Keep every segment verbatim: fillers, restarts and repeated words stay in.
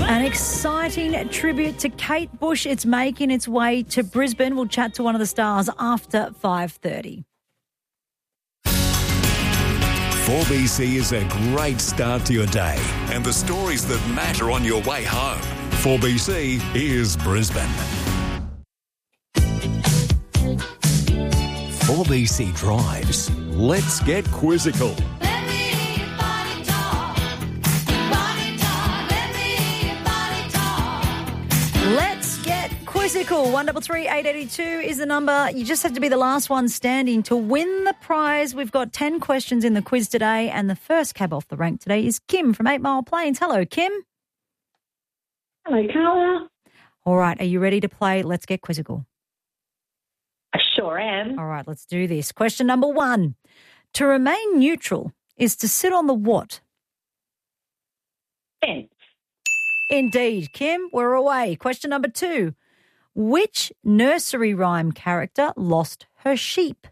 An exciting tribute to Kate Bush. It's making its way to Brisbane. We'll chat to one of the stars after five thirty. four B C is a great start to your day and the stories that matter on your way home. four B C is Brisbane. four B C drives. Let's get quizzical. Let's get quizzical. One double three eight eighty two is the number. You just have to be the last one standing to win the prize. We've got ten questions in the quiz today, and the first cab off the rank today is Kim from Eight Mile Plains. Hello, Kim. Hello, Carla. All right, are you ready to play Let's Get Quizzical? I sure am. All right, let's do this. Question number one. To remain neutral is to sit on the what? Fence. Indeed. Kim, we're away. Question number two. Which nursery rhyme character lost her sheep?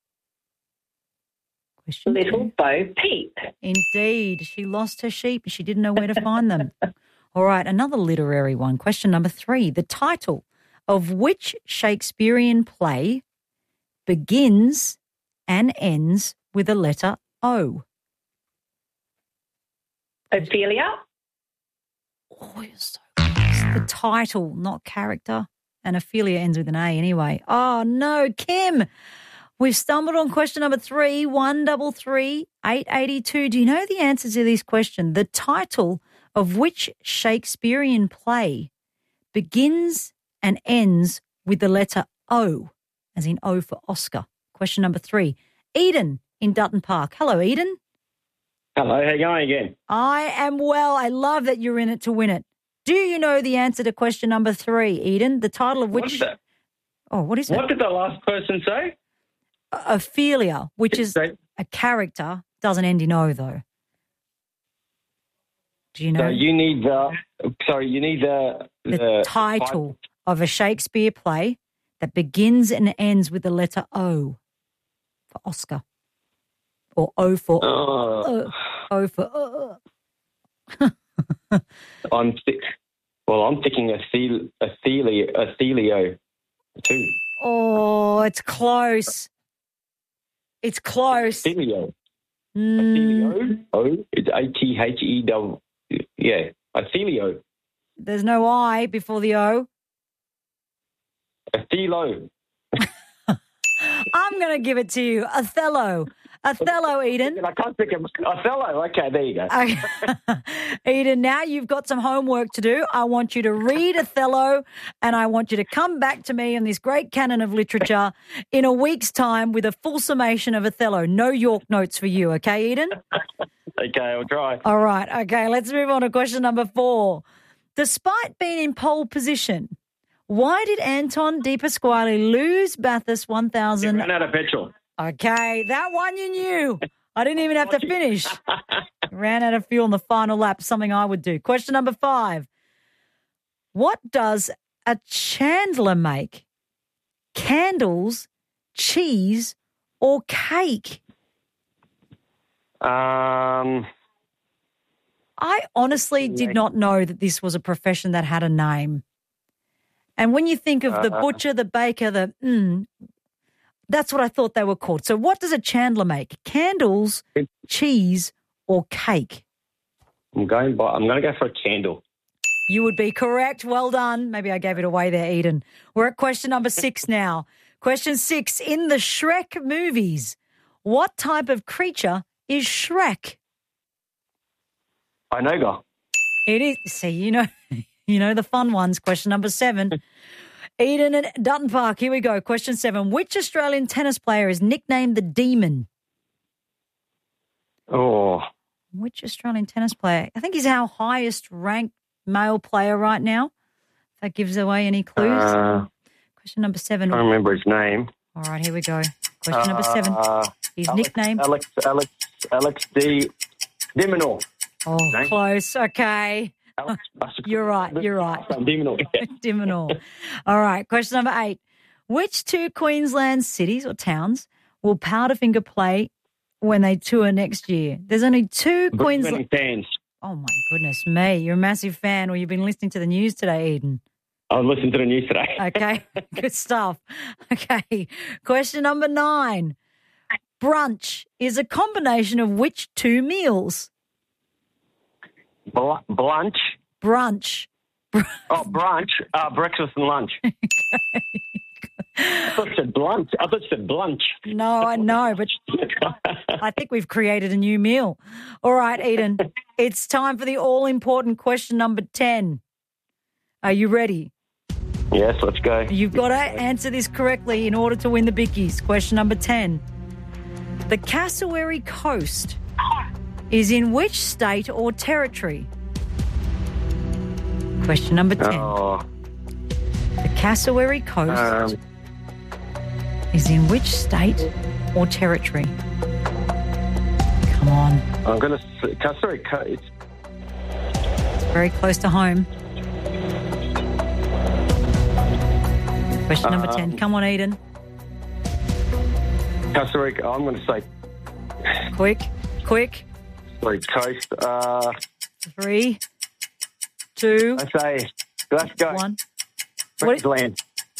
Question Little two. Bo Peep. Indeed. She lost her sheep and she didn't know where to find them. All right, another literary one. Question number three. The title of which Shakespearean play begins and ends with a letter O? Ophelia. Oh, you're so close. The title, not character. And Ophelia ends with an A anyway. Oh, no, Kim. We've stumbled on question number three, one double three, eight eighty-two. Do you know the answers to this question? The title of which Shakespearean play begins and ends with the letter O, as in O for Oscar? Question number three. Eden in Dutton Park. Hello, Eden. Hello, how you going again? I am well. I love that you're in it to win it. Do you know the answer to question number three, Eden? The title of which... What is that? Oh, what is What it? did the last person say? Ophelia, which is So- a character, doesn't end in O, though. Do you know So you need the, sorry, you need the... the title of a Shakespeare play that begins and ends with the letter O for Oscar? Or O for... Oh, uh, O for... Uh. I'm thick. Well, I'm thinking Athel, Athelio, Athelio too. Oh, it's close. It's close. Athelio. Mm, Athelio? Oh, it's A T H E W. Yeah, Athelio. there's no I before the O. Athelo. I'm going to give it to you. Othello. Othello, Eden. I can't think of Othello. Okay, there you go. Okay. Eden, now you've got some homework to do. I want you to read Othello and I want you to come back to me in this great canon of literature in a week's time with a full summation of Othello. No York notes for you, okay, Eden? Okay, I'll try. All right, okay, let's move on to question number four. Despite being in pole position, why did Anton De Pasquale lose Bathurst one thousand? Ran out of petrol. Okay, that one you knew. I didn't even have to finish. Ran out of fuel in the final lap, something I would do. Question number five. What does a chandler make? Candles, cheese, or cake? Um, I honestly did not know that this was a profession that had a name. And when you think of the Uh, butcher, the baker, the mm, that's what I thought they were called. So what does a chandler make? Candles, cheese, or cake? I'm going. By, I'm going to go for a candle. You would be correct. Well done. Maybe I gave it away there, Eden. We're at question number six now. Question six. In the Shrek movies, what type of creature is Shrek? Inoga. It is. See, you know, you know the fun ones. Question number seven. Eden and Dutton Park. Here we go. Question seven. Which Australian tennis player is nicknamed the Demon? Oh, Which Australian tennis player? I think he's our highest ranked male player right now. If that gives away any clues. uh, Question number seven. I don't remember his name. All right, here we go. Question number seven. Uh, His Alex, nickname. Alex, Alex, Alex D. Diminor. Oh, name? close. Okay. Alex, You're right. You're right. Diminor. Yeah. Diminor. All right. Question number eight. Which two Queensland cities or towns will Powderfinger play when they tour next year? There's only two Brisbane Queensland. and Cairns. Oh, my goodness me. You're a massive fan, or you've been listening to the news today, Eden. I've listened to the news today. Okay, good stuff. Okay, question number nine. Brunch is a combination of which two meals? Bl- Blunch. Brunch. Oh, brunch. Uh, breakfast and lunch. I thought you said blunt. I thought you said blunch. No, I know, but I think we've created a new meal. All right, Eden, it's time for the all-important question number ten. Are you ready? Yes, let's go. You've got to answer this correctly in order to win the bickies. Question number ten. The Cassowary Coast is in which state or territory? Question number ten. Oh, The Cassowary Coast um, is in which state or territory? Come on. I'm going to... Cassowary Coast. Very close to home. Question number Um, ten. Come on, Eden. Cassowary... I'm going to say... Quick, quick. Sorry, Coast. Uh, Three, two, I say... Let's go. one. What- Queensland.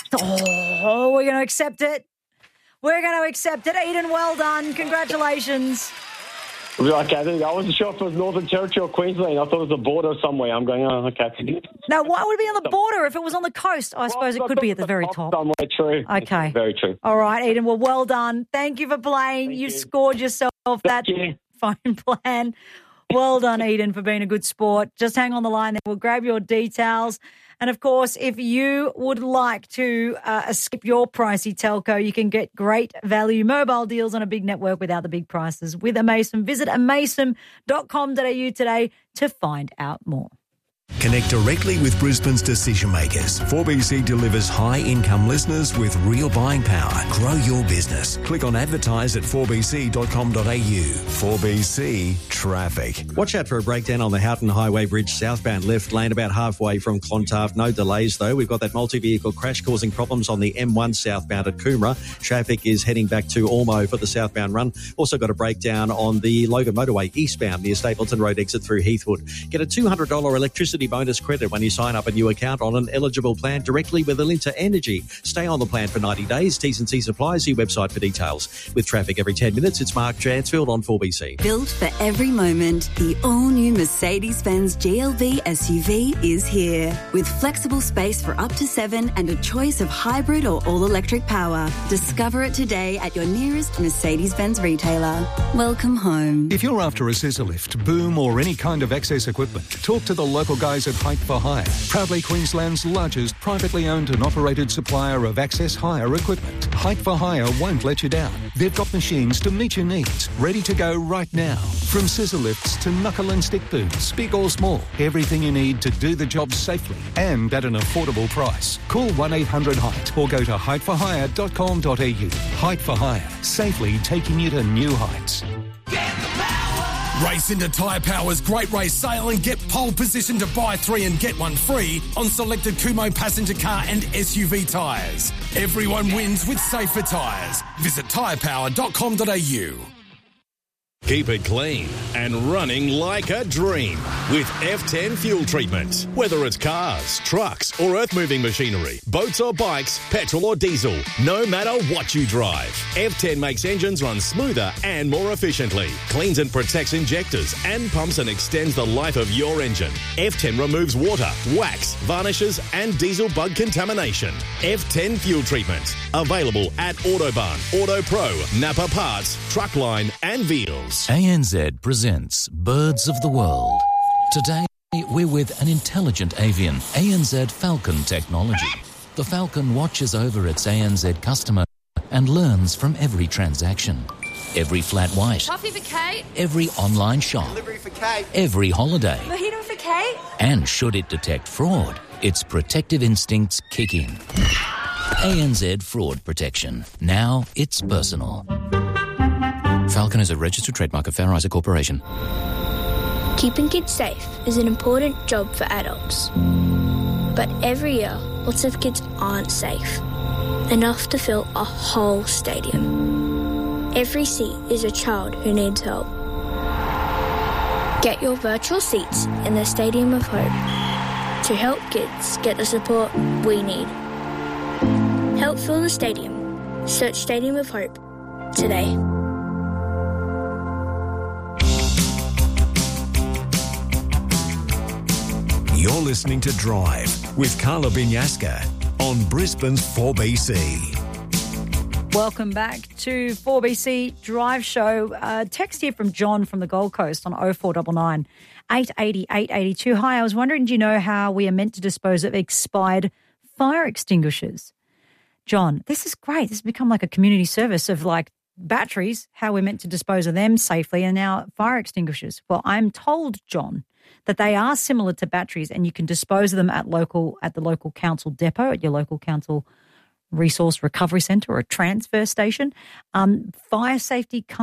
Oh, we're going to accept it. We're going to accept it. Eden, well done. Congratulations. Okay, I think- I wasn't sure if it was Northern Territory or Queensland. I thought it was the border somewhere. I'm going, oh, okay. Now, why would it be on the border if it was on the coast? I suppose it could be at the very top. Somewhere true. Okay. It's very true. All right, Eden. Well, well done. Thank you for playing. Thank you you. scored yourself that you. phone plan. Well done, Eden, for being a good sport. Just hang on the line there. We'll grab your details. And, of course, if you would like to uh, escape your pricey telco, you can get great value mobile deals on a big network without the big prices with Amaysim. Visit amaysim dot com dot a u today to find out more. Connect directly with Brisbane's decision makers. four B C delivers high-income listeners with real buying power. Grow your business. Click on advertise at four b c dot com dot a u. four B C Traffic. Watch out for a breakdown on the Houghton Highway Bridge southbound left lane about halfway from Clontarf. No delays though. We've got that multi-vehicle crash causing problems on the M one southbound at Coomera. Traffic is heading back to Ormo for the southbound run. Also got a breakdown on the Logan Motorway eastbound near Stapleton Road exit through Heathwood. Get a two hundred dollars electricity bonus credit when you sign up a new account on an eligible plan directly with Alinta Energy. Stay on the plan for ninety days. T's and C's apply. See website for details. With traffic every ten minutes, it's Mark Chansfield on four B C. Built for every moment, the all-new Mercedes-Benz G L B S U V is here. With flexible space for up to seven and a choice of hybrid or all-electric power. Discover it today at your nearest Mercedes-Benz retailer. Welcome home. If you're after a scissor lift, boom or any kind of access equipment, talk to the local guys at Height for Hire. Proudly Queensland's largest privately owned and operated supplier of access hire equipment. Height for Hire won't let you down. They've got machines to meet your needs, ready to go right now. From scissor lifts to knuckle and stick booms, big or small, everything you need to do the job safely and at an affordable price. Call one eight hundred height or go to height for hire dot com dot a u. Height for Hire, safely taking you to new heights. Race into Tyre Power's Great Race Sale and get pole position to buy three and get one free on selected Kumho passenger car and S U V tyres. Everyone wins with safer tyres. Visit tyre power dot com dot a u. Keep it clean and running like a dream with F ten fuel treatment. Whether it's cars, trucks or earth-moving machinery, boats or bikes, petrol or diesel, no matter what you drive, F ten makes engines run smoother and more efficiently, cleans and protects injectors and pumps and extends the life of your engine. F ten removes water, wax, varnishes and diesel bug contamination. F ten fuel treatment. Available at Autobarn, Auto Pro, Napa Parts, Truckline and Veals. A N Z presents Birds of the World. Today, we're with an intelligent avian, A N Z Falcon technology. The Falcon watches over its A N Z customer and learns from every transaction. Every flat white. Coffee for Kate. Every online shop. Delivery for Kate. Every holiday. Mojito for Kate. And should it detect fraud, its protective instincts kick in. A N Z Fraud Protection. Now it's personal. Falcon is a registered trademark of Fair Isaac Corporation. Keeping kids safe is an important job for adults. But every year, lots of kids aren't safe. Enough to fill a whole stadium. Every seat is a child who needs help. Get your virtual seats in the Stadium of Hope to help kids get the support we need. Help fill the stadium. Search Stadium of Hope today. You're listening to Drive with Carla Binyaska on Brisbane's four B C. Welcome back to four B C Drive Show. Uh, text here from John from the Gold Coast on oh four nine nine, eight eight oh, eight eight two. Hi, I was wondering, do you know how we are meant to dispose of expired fire extinguishers? John, this is great. This has become like a community service of like batteries, how we're meant to dispose of them safely, and now fire extinguishers. Well, I'm told, John, that they are similar to batteries and you can dispose of them at local at the local council depot, at your local council resource recovery centre or a transfer station. Um, fire safety